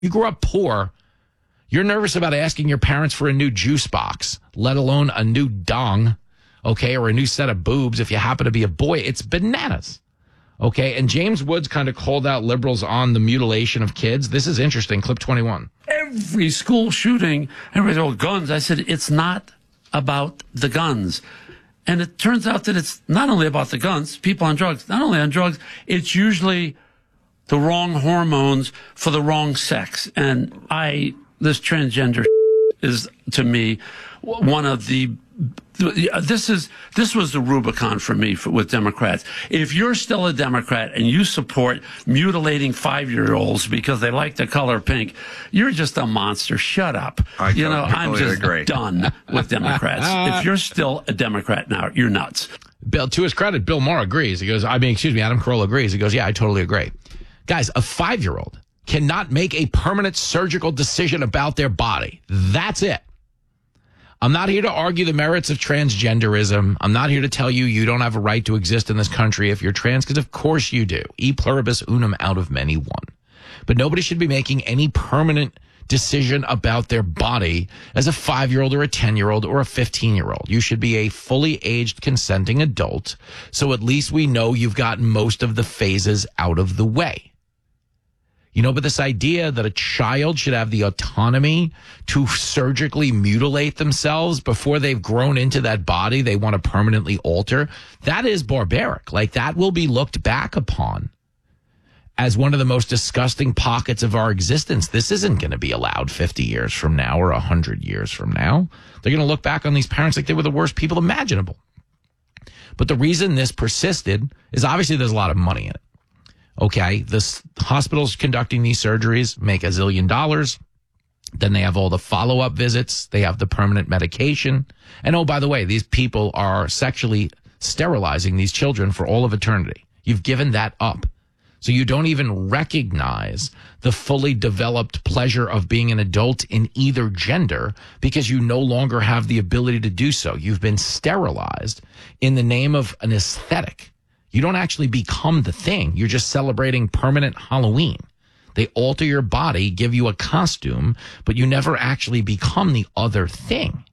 You grew up poor. You're nervous about asking your parents for a new juice box, let alone a new dong, okay, or a new set of boobs if you happen to be a boy. It's bananas, okay? And James Woods kind of called out liberals on the mutilation of kids. This is interesting. Clip 21. Every school shooting, everybody's, oh, guns. I said, it's not about the guns. And it turns out that it's not only about the guns, people on drugs, not only on drugs, it's usually the wrong hormones for the wrong sex. And this transgender is, to me, one of the, this was the Rubicon for me with Democrats. If you're still a Democrat and you support mutilating 5-year-olds because they like the color pink, you're just a monster. Shut up. I'm just done with Democrats. If you're still a Democrat now, you're nuts. Bill, to his credit, Bill Maher agrees. He goes, Adam Carolla agrees. He goes, yeah, I totally agree. Guys, a 5-year-old cannot make a permanent surgical decision about their body. That's it. I'm not here to argue the merits of transgenderism. I'm not here to tell you don't have a right to exist in this country if you're trans, because of course you do. E pluribus unum out of many one. But nobody should be making any permanent decision about their body as a 5-year-old or a 10-year-old or a 15-year-old. You should be a fully aged consenting adult, so at least we know you've gotten most of the phases out of the way. But this idea that a child should have the autonomy to surgically mutilate themselves before they've grown into that body they want to permanently alter, that is barbaric. Like, that will be looked back upon as one of the most disgusting pockets of our existence. This isn't going to be allowed 50 years from now or 100 years from now. They're going to look back on these parents like they were the worst people imaginable. But the reason this persisted is obviously there's a lot of money in it. Okay, the hospitals conducting these surgeries make $1 zillion. Then they have all the follow-up visits. They have the permanent medication. And oh, by the way, these people are sexually sterilizing these children for all of eternity. You've given that up. So you don't even recognize the fully developed pleasure of being an adult in either gender because you no longer have the ability to do so. You've been sterilized in the name of an aesthetic. You don't actually become the thing. You're just celebrating permanent Halloween. They alter your body, give you a costume, but you never actually become the other thing.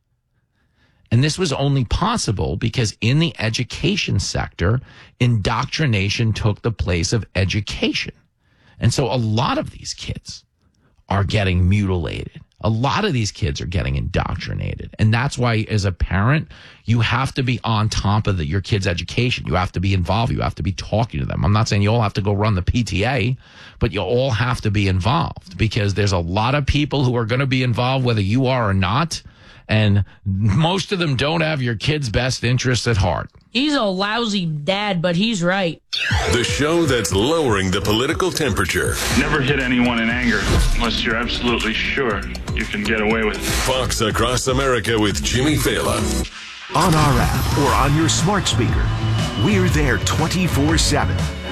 And this was only possible because in the education sector, indoctrination took the place of education. And so a lot of these kids are getting mutilated. A lot of these kids are getting indoctrinated. And that's why, as a parent, you have to be on top of your kid's education. You have to be involved. You have to be talking to them. I'm not saying you all have to go run the PTA, but you all have to be involved because there's a lot of people who are going to be involved, whether you are or not. And most of them don't have your kid's best interests at heart. He's a lousy dad, but he's right. The show that's lowering the political temperature. Never hit anyone in anger unless you're absolutely sure you can get away with it. Fox Across America with Jimmy Fallon. On our app or on your smart speaker, we're there 24/7.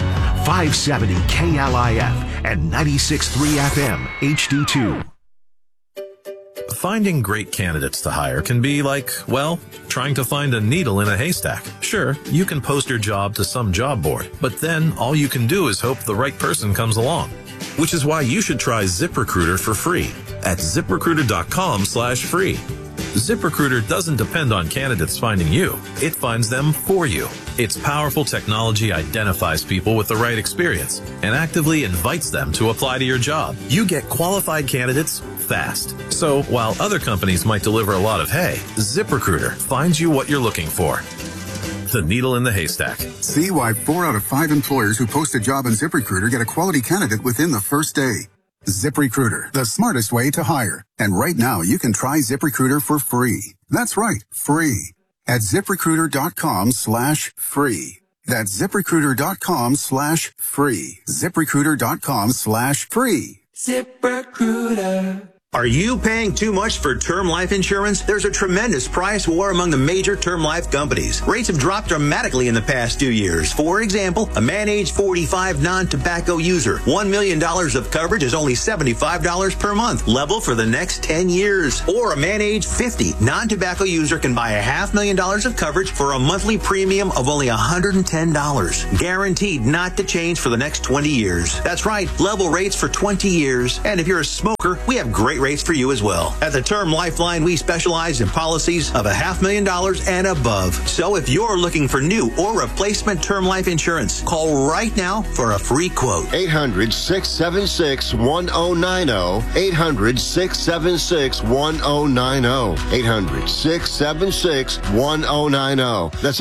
570 KLIF and 96.3 FM HD2. Finding great candidates to hire can be like, well, trying to find a needle in a haystack. Sure, you can post your job to some job board, but then all you can do is hope the right person comes along. Which is why you should try ZipRecruiter for free at ZipRecruiter.com/free. ZipRecruiter doesn't depend on candidates finding you. It finds them for you. Its powerful technology identifies people with the right experience and actively invites them to apply to your job. You get qualified candidates fast. So while other companies might deliver a lot of hay, ZipRecruiter finds you what you're looking for. The needle in the haystack. See why 4 out of 5 employers who post a job on ZipRecruiter get a quality candidate within the first day. ZipRecruiter, the smartest way to hire. And right now, you can try ZipRecruiter for free. That's right, free. At ZipRecruiter.com/free. That's ZipRecruiter.com/free. ZipRecruiter.com/free. ZipRecruiter. Are you paying too much for term life insurance? There's a tremendous price war among the major term life companies. Rates have dropped dramatically in the past 2 years. For example, a man age 45 non-tobacco user, $1 million of coverage is only $75 per month, level for the next 10 years. Or a man age 50 non-tobacco user can buy $500,000 of coverage for a monthly premium of only $110, guaranteed not to change for the next 20 years. That's right, level rates for 20 years. And if you're a smoker, we have great rates for you as well. At the Term Lifeline, we specialize in policies of $500,000 and above. So if you're looking for new or replacement term life insurance, call right now for a free quote. 800-676-1090. 800-676-1090. 800-676-1090. That's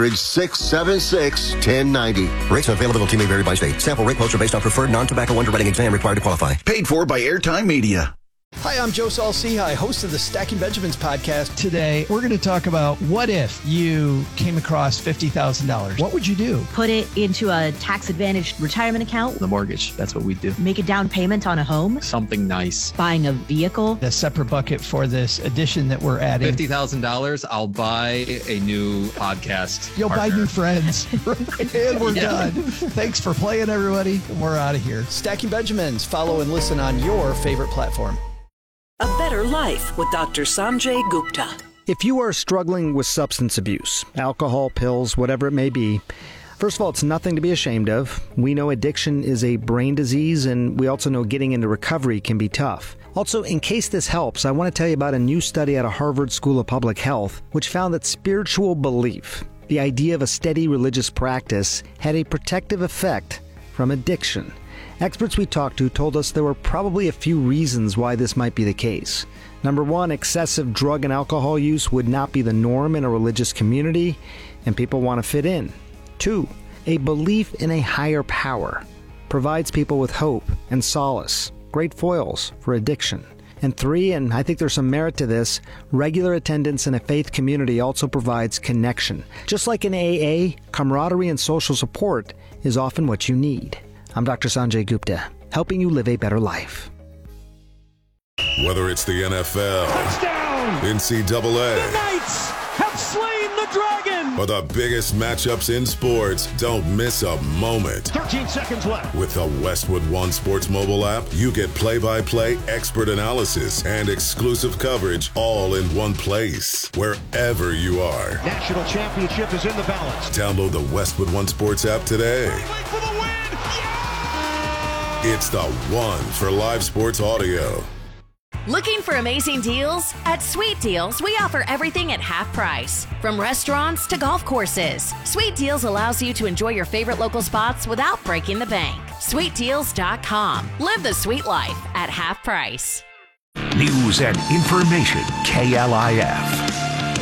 800-676-1090. Rates and availability may vary by state. Sample rate quotes are based on preferred non-tobacco underwriting exam required to qualify. Paid for by Airtime Media. Hi, I'm Joe Saul-Sehy, host of the Stacking Benjamins podcast. Today, we're going to talk about what if you came across $50,000? What would you do? Put it into a tax-advantaged retirement account. The mortgage, that's what we do. Make a down payment on a home. Something nice. Buying a vehicle. A separate bucket for this addition that we're adding. $50,000, I'll buy a new podcast. You'll partner. buy new friends. And we're done. Thanks for playing, everybody. We're out of here. Stacking Benjamins. Follow and listen on your favorite platform. A Better Life with Dr. Sanjay Gupta. If you are struggling with substance abuse, alcohol, pills, whatever it may be, first of all, it's nothing to be ashamed of. We know addiction is a brain disease, and we also know getting into recovery can be tough. Also, in case this helps, I want to tell you about a new study out of Harvard School of Public Health, which found that spiritual belief, the idea of a steady religious practice, had a protective effect from addiction. Experts we talked to told us there were probably a few reasons why this might be the case. Number one, excessive drug and alcohol use would not be the norm in a religious community, and people want to fit in. Two, a belief in a higher power provides people with hope and solace, great foils for addiction. And three, and I think there's some merit to this, regular attendance in a faith community also provides connection. Just like in AA, camaraderie and social support is often what you need. I'm Dr. Sanjay Gupta, helping you live a better life. Whether it's the NFL, touchdown, NCAA, the Knights have slain the dragon, or the biggest matchups in sports, don't miss a moment. 13 seconds left. With the Westwood One Sports mobile app, you get play-by-play expert analysis and exclusive coverage all in one place, wherever you are. National championship is in the balance. Download the Westwood One Sports app today. For the win. It's the one for live sports audio. Looking for amazing deals? At Sweet Deals, we offer everything at half price. From restaurants to golf courses, Sweet Deals allows you to enjoy your favorite local spots without breaking the bank. SweetDeals.com. Live the sweet life at half price. News and information, KLIF.